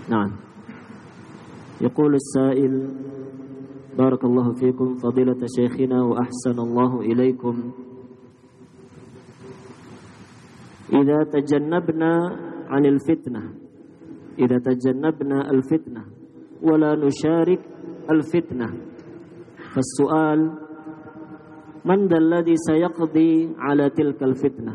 نعم. يقول السائل: بارك الله فيكم فضيلة شيخنا وأحسن الله إليكم، إذا تجنبنا الفتنة ولا نشارك الفتنة، فالسؤال: من ذا الذي سيقضي على تلك الفتنة؟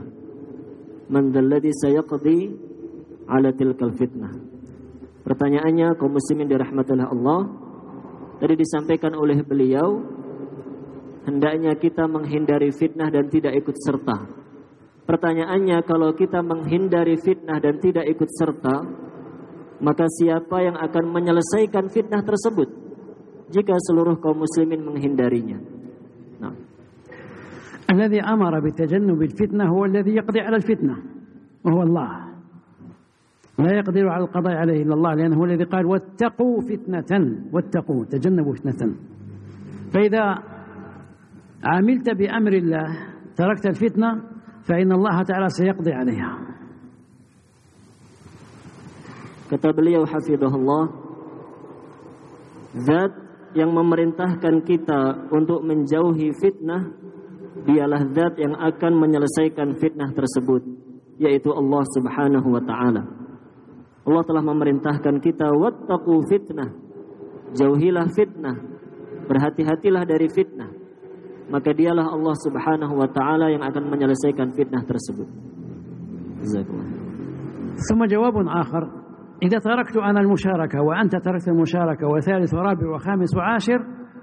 Pertanyaannya, kaum muslimin dirahmati Allah, tadi disampaikan oleh beliau, hendaknya kita menghindari fitnah dan tidak ikut serta. Pertanyaannya, kalau kita menghindari fitnah dan tidak ikut serta, maka siapa yang akan menyelesaikan fitnah tersebut jika seluruh kaum muslimin menghindarinya? Nah. الذي أمر بتجنب الفتنة هو الذي يقضي على الفتنة وهو الله، لا يقدر على القضاء عليه إلا الله، لأنه هو الذي قال واتقوا فتنة، تجنبوا فتنة. فإذا عملت بأمر الله تركت الفتنة فإن الله تعالى سيقضي عليها. Kata beliau hafizahullah, zat yang memerintahkan kita untuk menjauhi fitnah, dialah zat yang akan menyelesaikan fitnah tersebut, yaitu Allah Subhanahu wa taala. Allah telah memerintahkan kita wattaqu fitnah, jauhilah fitnah, berhati-hatilah dari fitnah. Maka dialah Allah Subhanahu wa taala yang akan menyelesaikan fitnah tersebut. Jazakallah. ثم جواب آخر: إذا تركت أنا المشاركة وأنت تركت المشاركة وثالث ورابع وخامس وعاشر،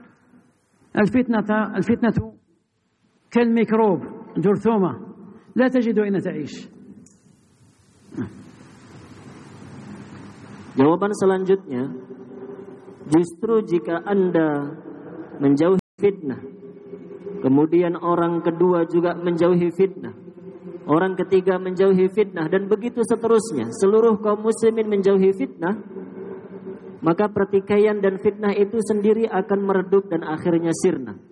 الفتنة كالميكروب جرثومة لا تجد أين تعيش. Jawaban selanjutnya, justru jika Anda menjauhi fitnah, kemudian orang kedua juga menjauhi fitnah, orang ketiga menjauhi fitnah, dan begitu seterusnya, seluruh kaum muslimin menjauhi fitnah, maka pertikaian dan fitnah itu sendiri akan meredup dan akhirnya sirna.